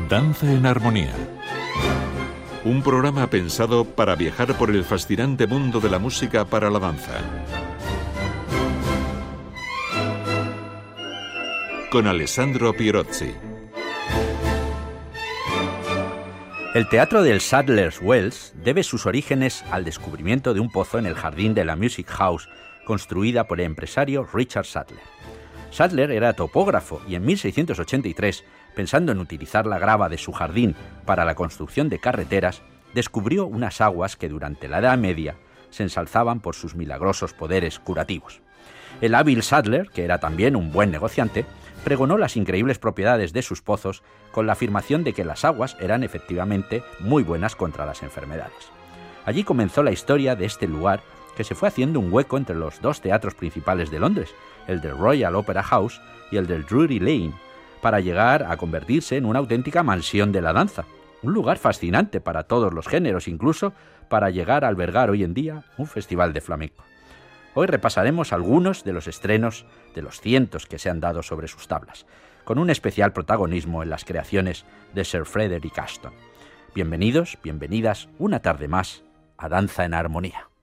Danza en Armonía. Un programa pensado para viajar por el fascinante mundo de la música para la danza. Con Alessandro Pierozzi. El teatro del Sadler's Wells debe sus orígenes al descubrimiento de un pozo en el jardín de la Music House, construida por el empresario Richard Sadler. Sadler era topógrafo y en 1683, pensando en utilizar la grava de su jardín para la construcción de carreteras, descubrió unas aguas que durante la Edad Media se ensalzaban por sus milagrosos poderes curativos. El hábil Sadler, que era también un buen negociante, pregonó las increíbles propiedades de sus pozos con la afirmación de que las aguas eran efectivamente muy buenas contra las enfermedades. Allí comenzó la historia de este lugar, que se fue haciendo un hueco entre los dos teatros principales de Londres, el del Royal Opera House y el del Drury Lane, para llegar a convertirse en una auténtica mansión de la danza, un lugar fascinante para todos los géneros, incluso para llegar a albergar hoy en día un festival de flamenco. Hoy repasaremos algunos de los estrenos de los cientos que se han dado sobre sus tablas, con un especial protagonismo en las creaciones de Sir Frederick Ashton. Bienvenidos, bienvenidas una tarde más a Danza en Armonía.